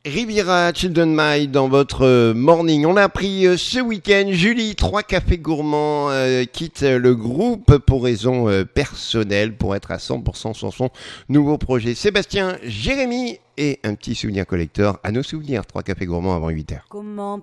Riviera Children My dans votre morning. On a appris ce week-end, Julie, 3 cafés gourmands quitte le groupe pour raison personnelle, pour être à 100% sur son nouveau projet. Sébastien, Jérémy et un petit souvenir collector à nos souvenirs. 3 cafés gourmands avant 8h. Comment